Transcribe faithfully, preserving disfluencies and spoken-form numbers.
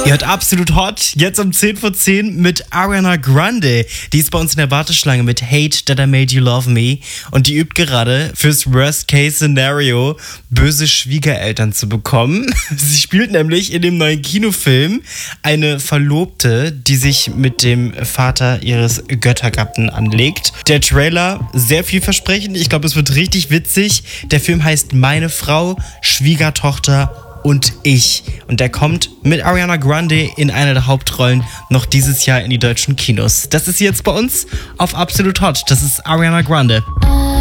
Ihr hört Absolut Hot, jetzt um zehn vor zehn mit Ariana Grande. Die ist bei uns in der Warteschlange mit Hate That I Made You Love Me. Und die übt gerade fürs Worst-Case-Szenario, böse Schwiegereltern zu bekommen. Sie spielt nämlich in dem neuen Kinofilm eine Verlobte, die sich mit dem Vater ihres Göttergatten anlegt. Der Trailer, sehr vielversprechend. Ich glaube, es wird richtig witzig. Der Film heißt Meine Frau, Schwiegertochter und ich. Und der kommt mit Ariana Grande in einer der Hauptrollen noch dieses Jahr in die deutschen Kinos. Das ist jetzt bei uns auf Absolut Hot. Das ist Ariana Grande.